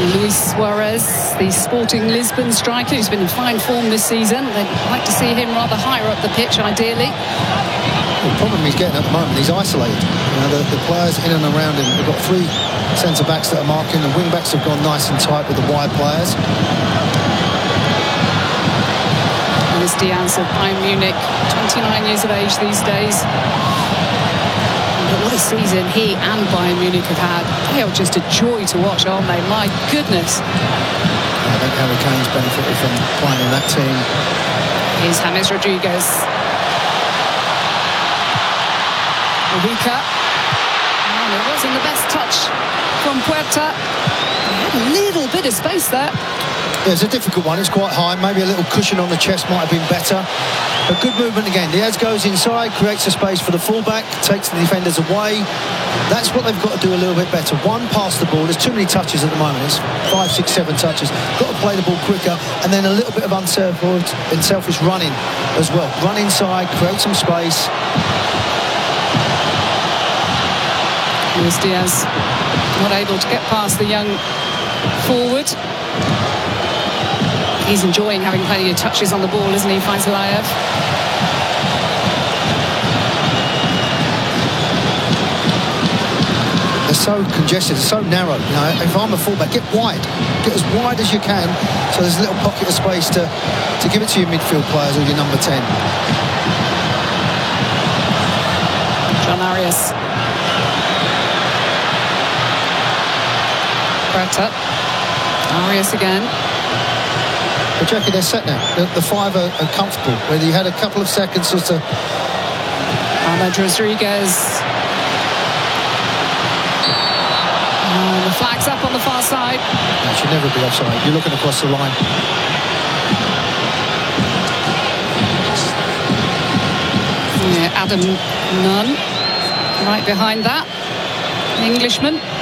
Luis Suarez, the Sporting Lisbon striker, who's been in fine form this season. They'd like to see him rather higher up the pitch, ideally. The problem he's getting at the moment, he's isolated. You know, the players in and around him, we've got 3 centre-backs that are marking. The wing-backs have gone nice and tight with the wide players. Luis Diaz of Bayern Munich, 29 years of age these days. But what a season he and Bayern Munich have had. They are just a joy to watch, aren't they? My goodness. I think Harry Kane's benefited from playing in that team. Here's James Rodriguez. Ubica. And it wasn't the best touch from Puerta. He had a little bit of space there. Yeah, it's a difficult one. It's quite high. Maybe a little cushion on the chest might have been better. But good movement again. Diaz goes inside, creates a space for the fullback, takes the defenders away. That's what they've got to do a little bit better. One, pass the ball. There's too many touches at the moment. It's 5, 6, 7 touches. Got to play the ball quicker. And then a little bit of unselfish running as well. Run inside, create some space. Luis Diaz not able to get past the young forward. He's enjoying having plenty of touches on the ball, isn't he, Faizulayev? They're so congested, they're so narrow. You know, if I'm a fullback, get wide. Get as wide as you can, so there's a little pocket of space to give it to your midfield players or your number 10. John Arias. Puerta. Arias again. But Jackie, they're set now. The 5 are comfortable. Whether you had a couple of seconds just to... James Rodriguez. The flag's up on the far side. That should never be offside. You're looking across the line. Yeah, Adam Nunn right behind that. The Englishman.